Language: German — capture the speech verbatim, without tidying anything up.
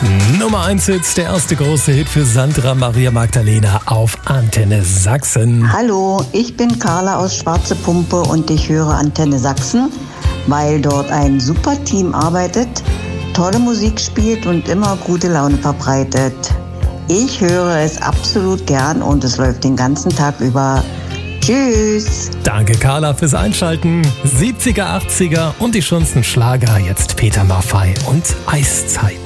Nummer eins Hit, der erste große Hit für Sandra Maria Magdalena auf Antenne Sachsen. Hallo, ich bin Carla aus Schwarze Pumpe und ich höre Antenne Sachsen, weil dort ein super Team arbeitet, tolle Musik spielt und immer gute Laune verbreitet. Ich höre es absolut gern und es läuft den ganzen Tag über. Tschüss. Danke Carla fürs Einschalten. siebziger, achtziger und die schönsten Schlager. Jetzt Peter Maffay und Eiszeit.